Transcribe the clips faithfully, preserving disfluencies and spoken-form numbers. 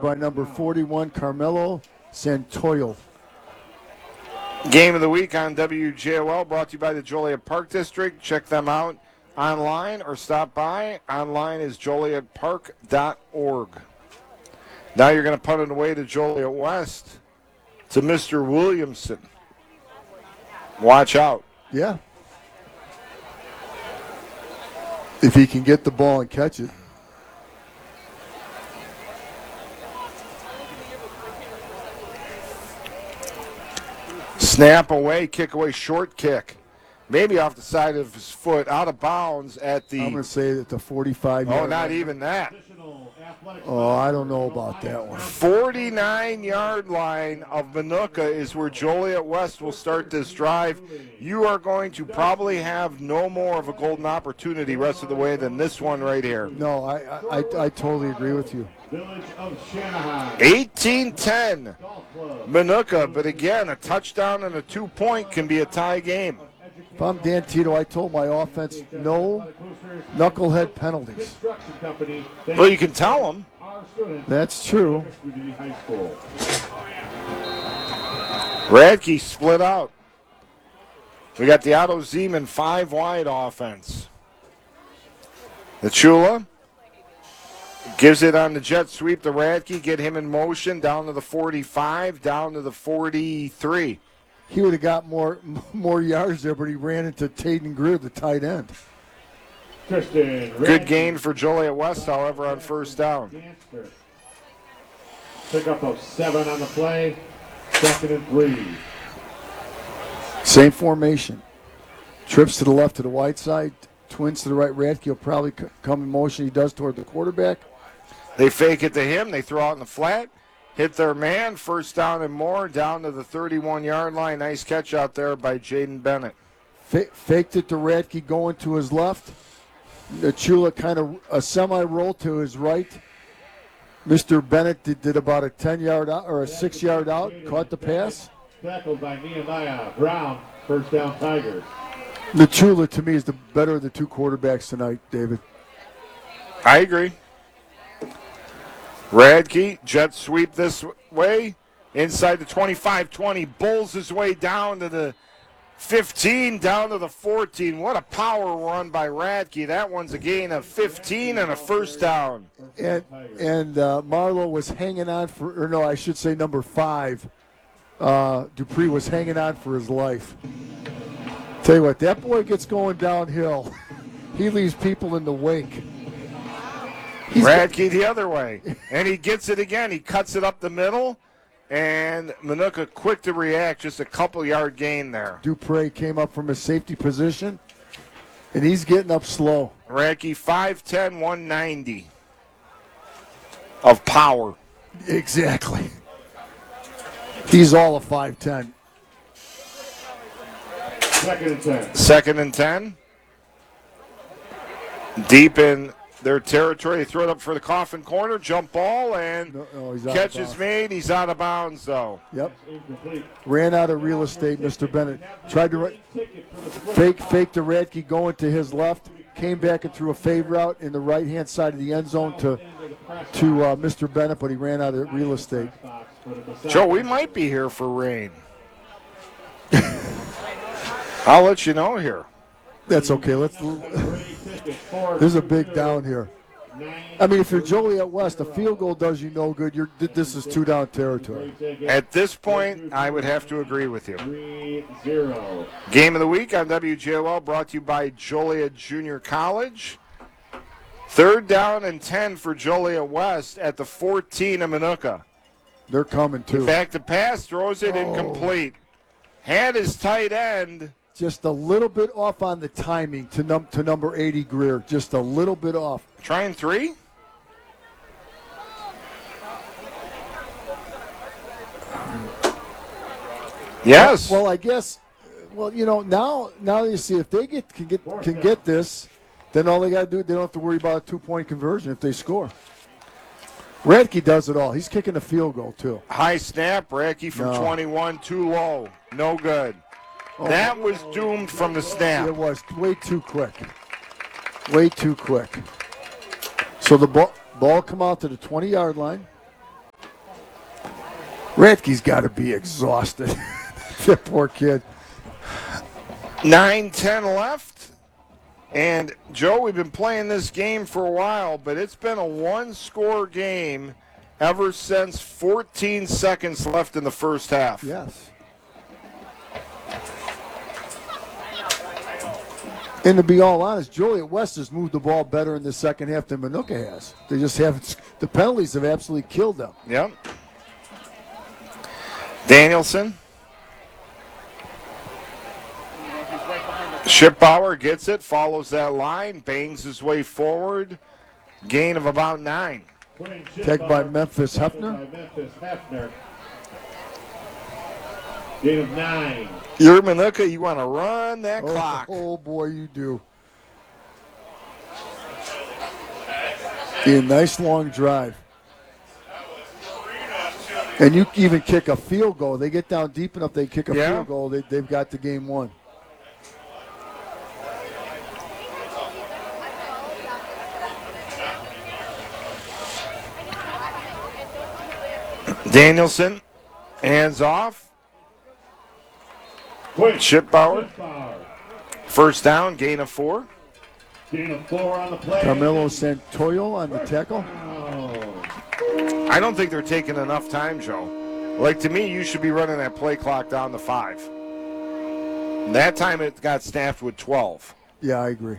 by number forty-one, Carmelo Santoyo. Game of the week on W J O L brought to you by the Joliet Park District. Check them out online or stop by. Online is joliet park dot org. Now you're going to punt it away to Joliet West to Mister Williamson. Watch out. Yeah. If he can get the ball and catch it. Snap away, kick away, short kick. Maybe off the side of his foot, out of bounds at the... I'm going to say that the forty-five... Oh, not even that. Oh, I don't know about that one. forty-nine-yard line of Minooka is where Joliet West will start this drive. You are going to probably have no more of a golden opportunity rest of the way than this one right here. No, I I, I, I totally agree with you. eighteen ten, Minooka, but again, a touchdown and a two-point can be a tie game. If I'm Dan Tito, I told my offense no knucklehead penalties. Well, you can tell them. That's true. Radke split out. We got the Otto Zeman five-wide offense. The Chula gives it on the jet sweep to Radke, get him in motion down to the forty-five, down to the forty-three. He would have got more more yards there, but he ran into Taden Greer, the tight end. Good gain for Joliet West, however, on first down. Pick up of seven on the play. Second and three. Same formation. Trips to the left to the wide side. Twins to the right. Radke will probably come in motion. He does toward the quarterback. They fake it to him. They throw out in the flat. Hit their man. First down and more. Down to the thirty-one-yard line. Nice catch out there by Jaden Bennett. F- faked it to Radke going to his left. The Chula kind of a semi-roll to his right. Mister Bennett did, did about a ten-yard out or a six-yard out. Caught the pass. Tackled by Nehemiah Brown. First down Tigers. The Chula, to me, is the better of the two quarterbacks tonight, David. I agree. Radke, jet sweep this way. Inside the twenty-five twenty. Bulls his way down to the fifteen, down to the fourteen. What a power run by Radke. That one's a gain of fifteen and a first down. And and uh, Marlowe was hanging on for, or no, I should say number five. Uh, Dupree was hanging on for his life. Tell you what, that boy gets going downhill. He leaves people in the wake. He's Radke the other way. And he gets it again. He cuts it up the middle. And Minooka quick to react. Just a couple yard gain there. Dupree came up from his safety position. And he's getting up slow. Radke five ten, one ninety of power. Exactly. He's all a five ten. Second and ten. Second and ten. Deep in their territory. They throw it up for the coffin corner. Jump ball and no, no, he's out catch of is bounds. made. He's out of bounds, though. Yep. Ran out of real estate, Mister Bennett. Tried to ra- fake fake to Radke going to his left. Came back and threw a fade route in the right-hand side of the end zone to, to uh, Mister Bennett, but he ran out of real estate. Joe, we might be here for rain. I'll let you know here. That's okay. Let's. There's a big down here. I mean, if you're Joliet West, a field goal does you no good. You're, this is two down territory. At this point, I would have to agree with you. three zero. Game of the week on W J O L brought to you by Joliet Junior College. Third down and ten for Joliet West at the fourteen of Minooka. They're coming too. Back to pass, throws it Oh. incomplete. Had his tight end. Just a little bit off on the timing to num to number eighty Greer. Just a little bit off. Trying three? Yes. Well, I guess. Well, you know, now now you see if they get can get can get this, then all they got to do, they don't have to worry about a two point conversion if they score. Radke does it all. He's kicking a field goal too. High snap, Radke from No. twenty-one, too low. No good. Oh. That was doomed from the snap. It was way too quick. Way too quick. So the ball, ball come out to the twenty-yard line. Radke's got to be exhausted. That poor kid. nine ten left. And, Joe, we've been playing this game for a while, but it's been a one-score game ever since fourteen seconds left in the first half. Yes. And to be all honest, Joliet West has moved the ball better in the second half than Minooka has. They just haven't. The penalties have absolutely killed them. Yep. Danielson. Schippauer gets it, follows that line, bangs his way forward. Gain of about nine. Tagged by Memphis Hefner. By Memphis Hefner. Gain of nine. You're Minooka, you want to run that Oh, clock. oh boy, you do. Yeah, nice long drive. And you even kick a field goal. They get down deep enough, they kick a Yeah. field goal, they, they've got the game won. Danielson, hands off. Quick. Schippauer, Schippauer. first down, gain of four. Gain of four on the play. Carmelo Santoyo on the tackle. Oh. I don't think they're taking enough time, Joe. Like, to me, you should be running that play clock down to five. And that time it got snapped with twelve. Yeah, I agree.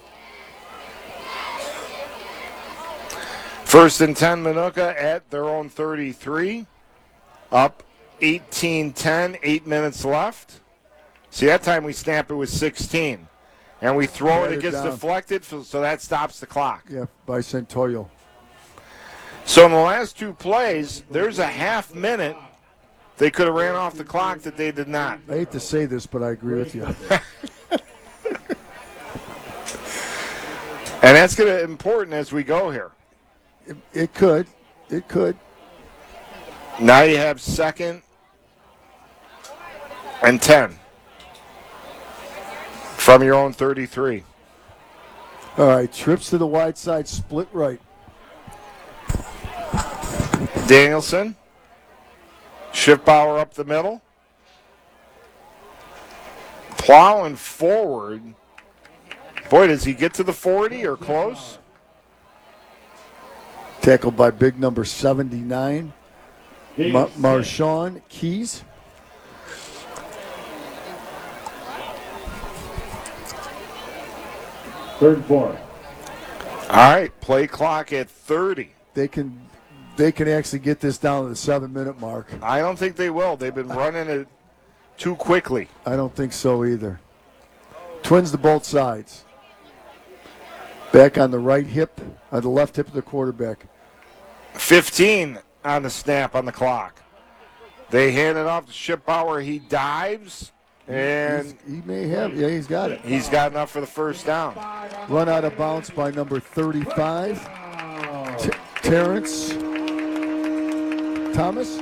First and ten, Minooka at their own thirty-three. Up eighteen ten, eight minutes left. See, that time we snap it with sixteen. And we throw Let it, it it gets down. deflected, so so that stops the clock. Yeah, by Santoyo. So in the last two plays, there's a half minute they could have ran off the clock that they did not. I hate to say this, but I agree with you. And that's going to be important as we go here. It, it could. It could. Now you have second and ten from your own thirty-three. All right, trips to the wide side, split right. Danielson. Schippauer up the middle. Plowing forward. Boy, does he get to the forty or close? Tackled by big number seventy-nine, Gain Ma- of six. Marshawn Keys. Third and four. All right, play clock at thirty. They can, they can actually get this down to the seven-minute mark. I don't think they will. They've been running it too quickly. I don't think so either. Twins to both sides. Back on the right hip, on the left hip of the quarterback. fifteen on the snap on the clock. They hand it off to Schippauer. He dives, and He's- he may have, yeah, he's got it. he's got enough for the first down. Run out of bounds by number thirty-five, Wow. T- Terrence Thomas.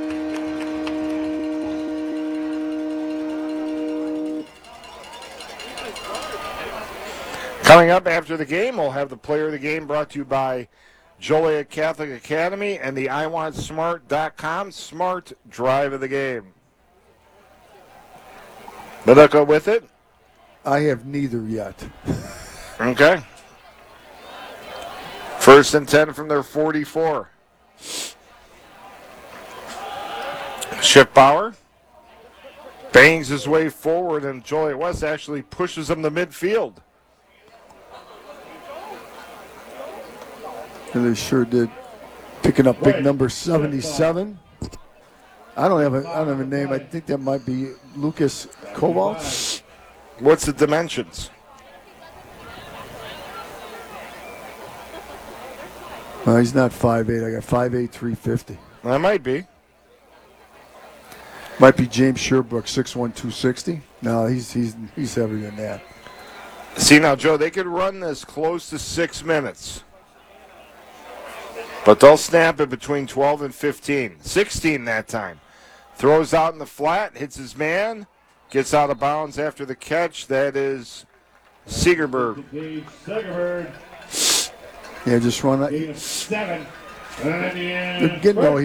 Coming up after the game, we'll have the player of the game brought to you by Joliet Catholic Academy and the I Want Smart dot com Smart Drive of the Game. Minooka with it. I have neither yet. Okay. First and ten from their forty-four. Schippauer bangs his way forward, and Joliet West actually pushes him to midfield. And they sure did. Picking up big number seventy-seven. I don't have a I don't have a name. I think that might be Lucas Koval. What's the dimensions? No, he's not five eight. I got five eight, three fifty. That might be. Might be James Sherbrooke, six one, two sixty. No, he's he's he's heavier than that. See now, Joe, they could run this close to six minutes. But they'll snap it between twelve and fifteen. sixteen that time. Throws out in the flat, hits his man, gets out of bounds after the catch. That is Segerberg. Gage Segerberg. Yeah, just run. Gain of seven. And in They're getting, no,